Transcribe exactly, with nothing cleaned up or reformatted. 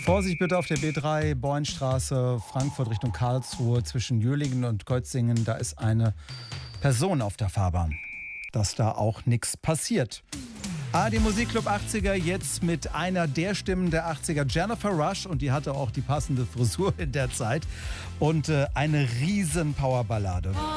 Vorsicht bitte auf der B drei, Bornstraße, Frankfurt Richtung Karlsruhe, zwischen Jölingen und Kötzingen. Da ist eine Person auf der Fahrbahn. Dass da auch nichts passiert. Ah, die Musikclub achtziger jetzt mit einer der Stimmen der achtziger, Jennifer Rush. Und die hatte auch die passende Frisur in der Zeit. Und äh, eine riesen Powerballade.